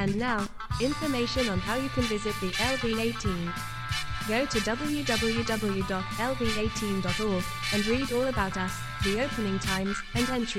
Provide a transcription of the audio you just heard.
And now, information on how you can visit the LB18. Go to www.lb18.org and read all about us, the opening times, and entry